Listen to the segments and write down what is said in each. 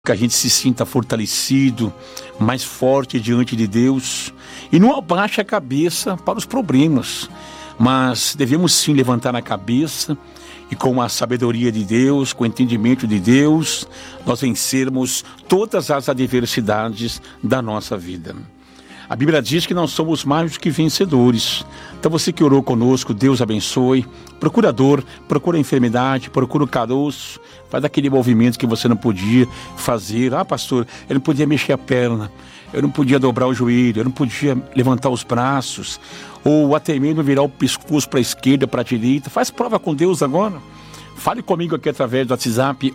que a gente se sinta fortalecido, mais forte diante de Deus e não abaixe a cabeça para os problemas, mas devemos sim levantar a cabeça e com a sabedoria de Deus, com o entendimento de Deus, nós vencermos todas as adversidades da nossa vida. A Bíblia diz que nós somos mais do que vencedores. Então você que orou conosco, Deus abençoe. Procura a dor, procura a enfermidade, procura o caroço. Faz aquele movimento que você não podia fazer. Ah, pastor, eu não podia mexer a perna, eu não podia dobrar o joelho, eu não podia levantar os braços, ou até mesmo virar o pescoço para a esquerda, para a direita. Faz prova com Deus agora. Fale comigo aqui através do WhatsApp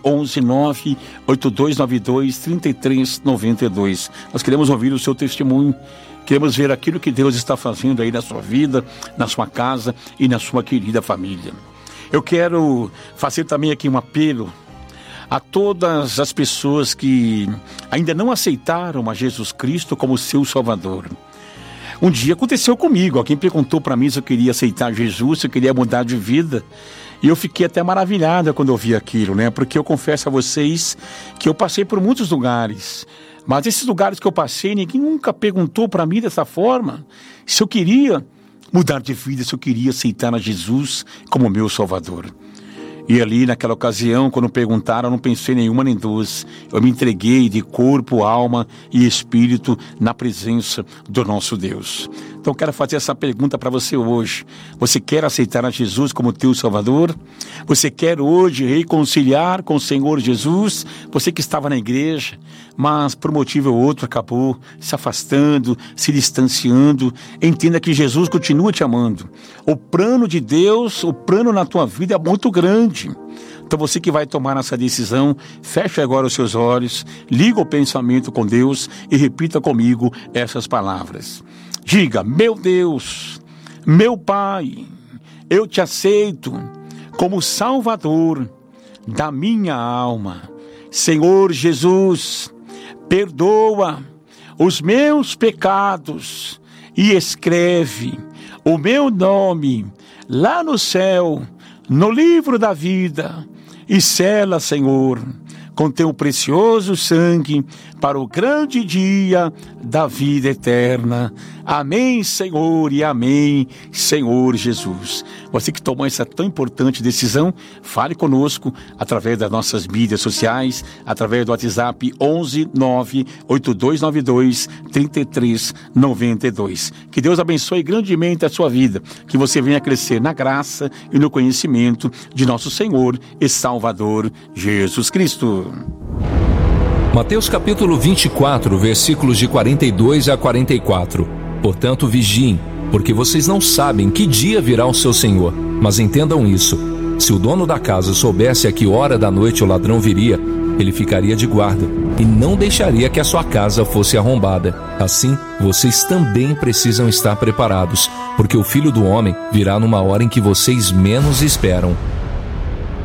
11982923392. Nós queremos ouvir o seu testemunho. Queremos ver aquilo que Deus está fazendo aí na sua vida, na sua casa e na sua querida família. Eu quero fazer também aqui um apelo a todas as pessoas que ainda não aceitaram a Jesus Cristo como seu Salvador. Um dia aconteceu comigo, alguém perguntou para mim se eu queria aceitar Jesus, se eu queria mudar de vida. E eu fiquei até maravilhada quando eu vi aquilo, né? Porque eu confesso a vocês que eu passei por muitos lugares. Mas esses lugares que eu passei, ninguém nunca perguntou para mim dessa forma se eu queria mudar de vida, se eu queria aceitar a Jesus como meu Salvador. E ali naquela ocasião, quando perguntaram, eu não pensei nenhuma nem duas. Eu me entreguei de corpo, alma e espírito na presença do nosso Deus. Então quero fazer essa pergunta para você hoje. Você quer aceitar a Jesus como teu Salvador? Você quer hoje reconciliar com o Senhor Jesus? Você que estava na igreja, mas por motivo ou outro acabou se afastando, se distanciando. Entenda que Jesus continua te amando. O plano de Deus, o plano na tua vida é muito grande. Então você que vai tomar essa decisão, feche agora os seus olhos, liga o pensamento com Deus e repita comigo essas palavras. Diga: meu Deus, meu Pai, eu te aceito como Salvador da minha alma. Senhor Jesus, perdoa os meus pecados e escreve o meu nome lá no céu, no livro da vida, e sela, Senhor, com teu precioso sangue para o grande dia da vida eterna. Amém, Senhor, e amém, Senhor Jesus. Você que tomou essa tão importante decisão, fale conosco através das nossas mídias sociais, através do WhatsApp 11982923392. Que Deus abençoe grandemente a sua vida, que você venha crescer na graça e no conhecimento de nosso Senhor e Salvador Jesus Cristo. Mateus capítulo 24, versículos de 42 a 44. Portanto, vigiem, porque vocês não sabem que dia virá o seu Senhor. Mas entendam isso: se o dono da casa soubesse a que hora da noite o ladrão viria, ele ficaria de guarda e não deixaria que a sua casa fosse arrombada. Assim, vocês também precisam estar preparados, porque o Filho do Homem virá numa hora em que vocês menos esperam.